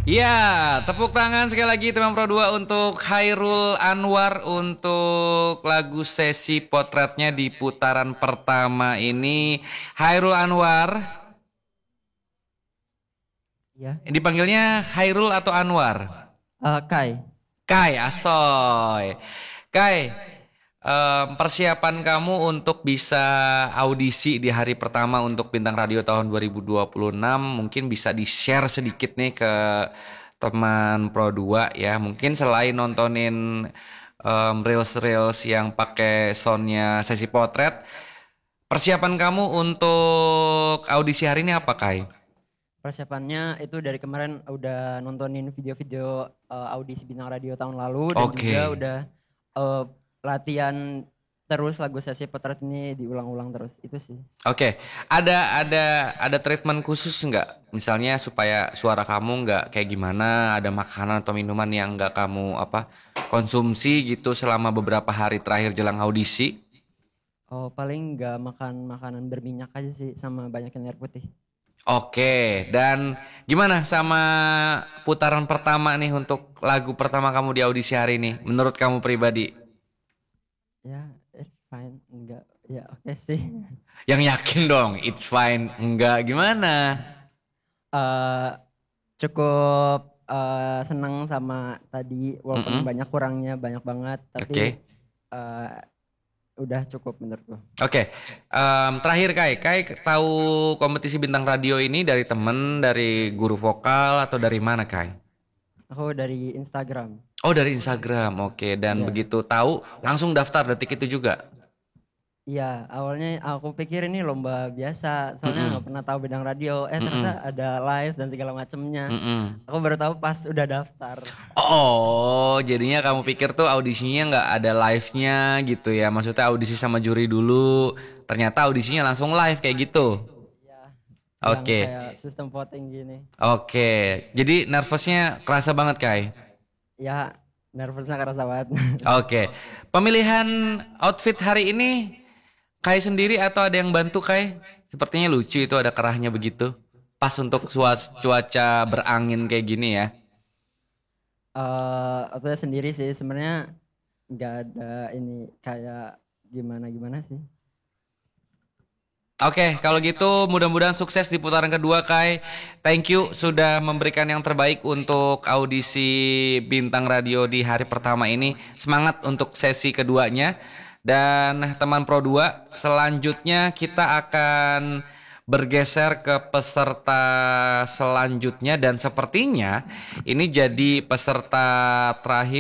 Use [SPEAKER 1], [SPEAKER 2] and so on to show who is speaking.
[SPEAKER 1] Iya, tepuk tangan sekali lagi teman Pro 2 untuk Hairul Anwar untuk lagu sesi potretnya di putaran pertama ini. Hairul Anwar,
[SPEAKER 2] Ya,
[SPEAKER 1] dipanggilnya Hairul atau Anwar?
[SPEAKER 2] Kai.
[SPEAKER 1] Kai, asoy. Kai, persiapan kamu untuk bisa audisi di hari pertama untuk Bintang Radio tahun 2026 mungkin bisa di-share sedikit nih ke teman Pro 2 ya. Mungkin selain nontonin reels-reels yang pakai soundnya sesi potret, persiapan kamu untuk audisi hari ini apa, Kai?
[SPEAKER 2] Persiapannya itu dari kemarin udah nontonin video-video audisi Bintang Radio tahun lalu dan juga
[SPEAKER 1] Oke.
[SPEAKER 2] udah eh, latihan terus lagu Sesi Potret ini diulang-ulang terus. Itu sih.
[SPEAKER 1] Oke, ada treatment khusus nggak? Misalnya supaya suara kamu nggak kayak gimana? Ada makanan atau minuman yang nggak kamu apa konsumsi gitu selama beberapa hari terakhir jelang audisi?
[SPEAKER 2] Oh, paling nggak makan makanan berminyak aja sih sama banyakin air putih.
[SPEAKER 1] Oke, dan gimana sama putaran pertama nih untuk lagu pertama kamu di audisi hari ini? Menurut kamu pribadi?
[SPEAKER 2] Ya, it's fine. Enggak. Ya, oke sih.
[SPEAKER 1] Yang yakin dong, it's fine. Enggak gimana?
[SPEAKER 2] eh Cukup seneng sama tadi walaupun
[SPEAKER 1] Mm-mm.
[SPEAKER 2] banyak kurangnya banyak banget tapi
[SPEAKER 1] Oke.
[SPEAKER 2] eh, udah cukup menurutku.
[SPEAKER 1] Oke, terakhir Kai tahu kompetisi bintang radio ini dari temen, dari guru vokal atau dari mana Kai?
[SPEAKER 2] Aku dari Instagram.
[SPEAKER 1] Oh dari Instagram, oke. Dan
[SPEAKER 2] Iya,
[SPEAKER 1] begitu tahu langsung daftar detik itu juga.
[SPEAKER 2] iya. Awalnya aku pikir ini lomba biasa, soalnya nggak
[SPEAKER 1] Mm-mm,
[SPEAKER 2] pernah tahu bidang radio. Ternyata
[SPEAKER 1] mm-mm,
[SPEAKER 2] ada live dan segala macemnya.
[SPEAKER 1] mm-mm.
[SPEAKER 2] Aku baru tahu pas udah daftar.
[SPEAKER 1] Oh, jadinya kamu pikir tuh audisinya nggak ada live-nya gitu ya? Maksudnya audisi sama juri dulu, ternyata audisinya langsung live kayak gitu.
[SPEAKER 2] Iya, yang
[SPEAKER 1] Oke,
[SPEAKER 2] kayak sistem voting gini.
[SPEAKER 1] oke. Jadi nervousnya kerasa banget Kai.
[SPEAKER 2] Ya, nervousnya kerasa banget.
[SPEAKER 1] Oke, pemilihan outfit hari ini Kai sendiri atau ada yang bantu Kai? Sepertinya lucu itu ada kerahnya begitu. Pas untuk cuaca berangin kayak gini ya.
[SPEAKER 2] Aku sendiri sih sebenarnya nggak ada ini kayak gimana gimana sih.
[SPEAKER 1] Oke, kalau gitu mudah-mudahan sukses di putaran kedua Kai. Thank you sudah memberikan yang terbaik untuk audisi Bintang Radio di hari pertama ini. Semangat untuk sesi keduanya. Dan teman Pro 2, selanjutnya kita akan bergeser ke peserta selanjutnya dan sepertinya ini jadi peserta terakhir